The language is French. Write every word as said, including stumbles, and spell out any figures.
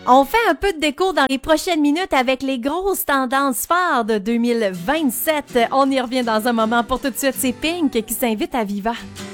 On fait un peu de déco dans les prochaines minutes avec les grosses tendances phares de deux mille vingt-sept. On y revient dans un moment. Pour tout de suite, c'est Pink qui s'invite à Viva.